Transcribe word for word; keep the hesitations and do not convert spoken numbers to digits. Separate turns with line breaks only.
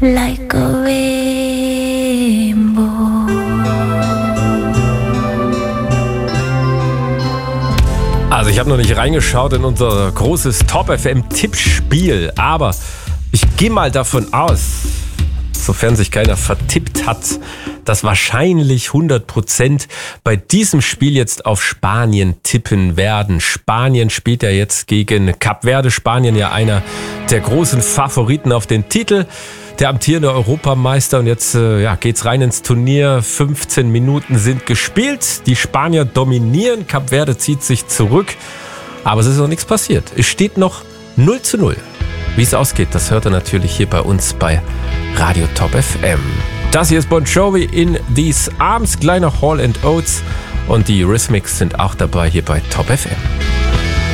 like a rainbow.
Also ich habe noch nicht reingeschaut in unser großes Top F M-Tippspiel, aber ich gehe mal davon aus, sofern sich keiner vertippt hat, dass wahrscheinlich hundert Prozent bei diesem Spiel jetzt auf Spanien tippen werden. Spanien spielt ja jetzt gegen Kap Verde. Spanien ja einer der großen Favoriten auf den Titel. Der amtierende Europameister. Und jetzt äh, ja, geht's rein ins Turnier. fünfzehn Minuten sind gespielt. Die Spanier dominieren. Kap Verde zieht sich zurück. Aber es ist noch nichts passiert. Es steht noch null zu null. Wie es ausgeht, das hört ihr natürlich hier bei uns bei Radio Top F M. Das hier ist Bon Jovi in These Arms, kleiner Hall and Oates. Und die Rhythmics sind auch dabei hier bei Top F M.